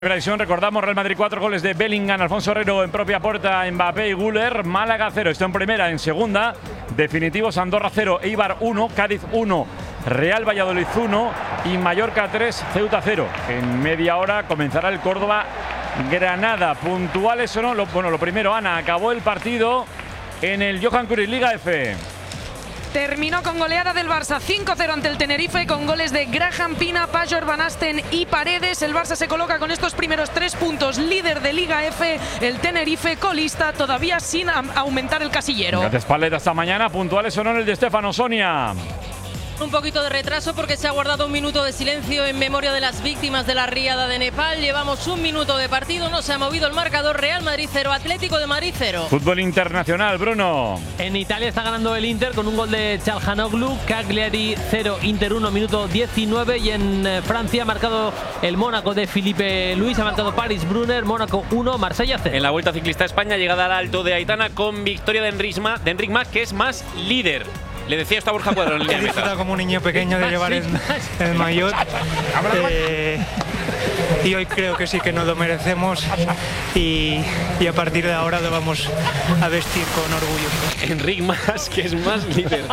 Previsión, recordamos, Real Madrid 4 goles de Bellingham, Alfonso Herrero en propia puerta, Mbappé y Güler, Málaga 0, esto en primera, en segunda, definitivos Andorra 0, Eibar 1, Cádiz 1, Real Valladolid 1 y Mallorca 3, Ceuta 0. En media hora comenzará el Córdoba-Granada. ¿Puntuales o no? Lo primero, Ana, acabó el partido en el Johan Cruyff Liga F. Terminó con goleada del Barça 5-0 ante el Tenerife con goles de Graham Pina, Pajor, Van Asten y Paredes. El Barça se coloca con estos primeros 3 puntos, líder de Liga F. El Tenerife colista, todavía sin aumentar el casillero. Gracias, Palet. Hasta mañana. ¿Puntuales o no en el de Stefano? Sonia. Un poquito de retraso porque se ha guardado un minuto de silencio en memoria de las víctimas de la riada de Nepal. Llevamos un minuto de partido, no se ha movido el marcador. Real Madrid 0, Atlético de Madrid 0. Fútbol internacional, Bruno. En Italia está ganando el Inter con un gol de Çalhanoğlu. Cagliari 0, Inter 1, minuto 19. Y en Francia ha marcado el Mónaco de Filipe Luis, ha marcado Paris Brunner, Mónaco 1, Marsella 0. En la Vuelta Ciclista a España, llegada al Alto de Aitana con victoria de Enric Mas, que es más líder. Le decía esta Borja Cuadro en línea de meta. Como un niño pequeño de llevar el maillot. Y hoy creo que sí que nos lo merecemos y a partir de ahora lo vamos a vestir con orgullo. Enric Mas, que es más líder.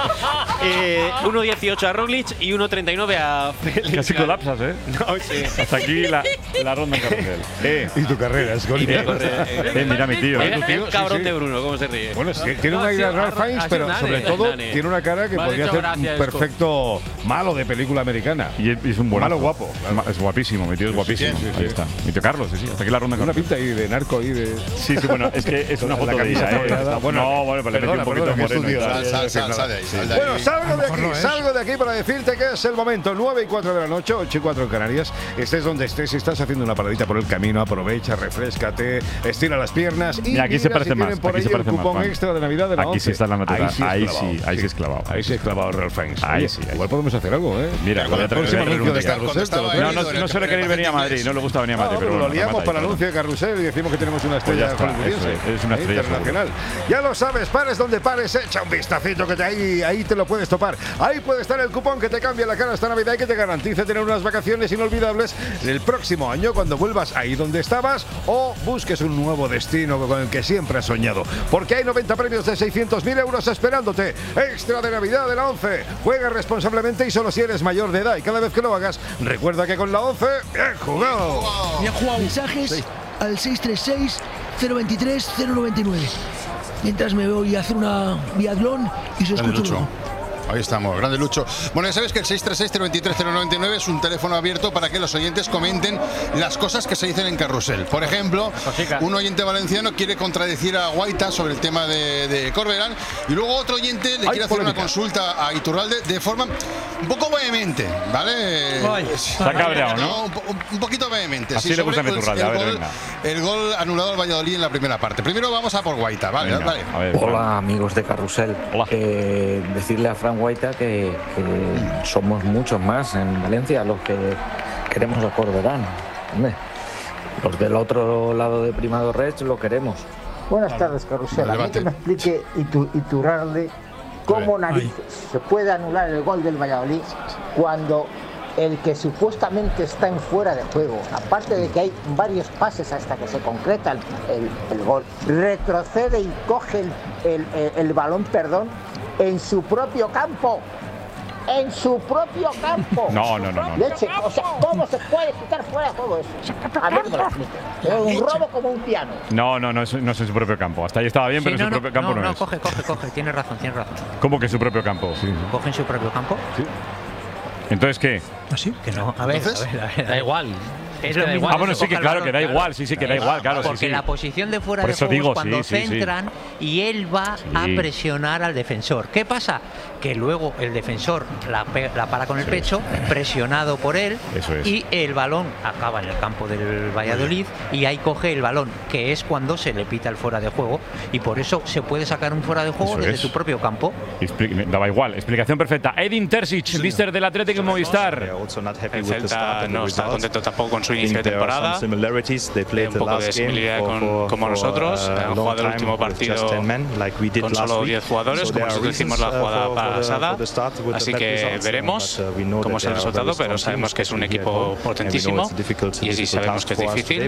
1.18 a Roglic y 1.39 a Félix. Casi colapsas, ¿eh? No, sí. Hasta aquí la ronda en carrusel. Y tu carrera, es gol. Mira mi tío. El cabrón de Bruno, cómo se ríe. Bueno, es que tiene una idea de Ralph Fiennes, pero sobre todo tiene una cara que podría ser un perfecto malo de película americana. Y es un buenazo. Malo guapo. Es guapísimo, mi tío es guapísimo. Ahí está. Mi tío Carlos, sí. Hasta aquí la ronda en Una carrusel. pinta ahí de narco ahí de… Sí, bueno, es que es una foto de ella, Está bueno. No, bueno, pero le metí un poquito moreno y tal. Sal de ahí. Bueno, salgo de aquí para decirte que es el momento. 9:04 de la noche, 8:04 en Canarias. Estés donde estés, si estás haciendo una paradita por el camino, aprovecha, refréscate, estira las piernas y Mira, aquí se mira parece si más. tienen por Aquí ahí se parece el más, cupón Juan. extra de Navidad de la Aquí 11. sí está la natural. Ahí sí es clavado. Ahí sí es clavado Ralph Fiennes. Ahí sí. Igual podemos hacer algo, ¿eh? Mira, con el próximo anuncio de Cuando Carrusel. estaba te lo ahí, traigo. No suele querer venir a Madrid, no le gusta venir a Madrid, pero lo bueno, liamos mata para el ahí, anuncio de Carrusel y decimos que tenemos una Pues ya estrella está, hollywoodiense. eso es una estrella internacional. Ya lo sabes, pares donde pares, echa un vistacito que ahí te lo puedes topar. Ahí puede estar el cupón que te cambia la cara esta Navidad y que te garantice tener unas vacaciones inolvidables el próximo año cuando vuelvas ahí donde estabas o busques un nuevo destino con el que siempre has soñado. Porque hay 90 premios de 600.000 euros esperándote. Extra de Navidad de la 11. Juega responsablemente y solo si eres mayor de edad. Y cada vez que lo hagas, recuerda que con la 11, ¡bien jugado! Mensajes al 636-023-099. Mientras me voy a hacer una biatlón y se escucha luego. Ahí estamos, grande Lucho. Bueno, ya sabéis que el 636-023-099 es un teléfono abierto para que los oyentes comenten las cosas que se dicen en Carrusel. Por ejemplo, un oyente valenciano quiere contradecir a Guaita sobre el tema de Corberán y luego otro oyente le quiere hacer una consulta a Iturralde de forma un poco vehemente, ¿vale? Está cabreado, ¿no? Un poquito vehemente. Así le gusta a Iturralde, a ver, venga. El gol anulado al Valladolid en la primera parte. Primero vamos a por Guaita, ¿vale? Venga, Vale. a ver, Hola amigos de Carrusel. Hola. Decirle a Fran Guaita que somos muchos más en Valencia los que queremos a Corberán. Hombre, los del otro lado de Primado Reig lo queremos. Buenas tardes, Carrusel. A mí que me explique Iturralde cómo narices se puede anular el gol del Valladolid cuando el que supuestamente está en fuera de juego, aparte de que hay varios pases hasta que se concreta el gol, retrocede y coge el balón, en su propio campo. En su propio campo. No. Leche, o sea, ¿cómo se puede quitar fuera de juego eso? A mí que me lo explique. Es un robo como un piano. No es en su propio campo. Hasta ahí estaba bien, pero en su propio campo no es. Coge. Tienes razón. ¿Cómo que en su propio campo? Sí. Coge en su propio campo. Sí. ¿Entonces qué? ¿Así? Que no. A ver. Da igual. Es lo mismo. Bueno, sí, que claro, que da igual. Sí, que da igual, claro. Porque sí. la posición de fuera Por de eso juego digo, es cuando sí. centran y él va a presionar al defensor. ¿Qué pasa? Que luego el defensor la para con el pecho, presionado por él, Eso es. y el balón acaba en el campo del Valladolid y ahí coge el balón, que es cuando se le pita el fuera de juego, y por eso se puede sacar un fuera de juego Eso desde es. su propio campo. Daba igual. Explicación perfecta. Edin Terzic, mister del Atlético Movistar. El Celta no está contento tampoco con su inicio de temporada, un poco de similitud como nosotros. Han jugado el último partido con solo 10 jugadores, como nosotros hicimos la jugada pasada. Así que veremos cómo es el resultado, pero sabemos que es un equipo potentísimo y sí sabemos que es difícil.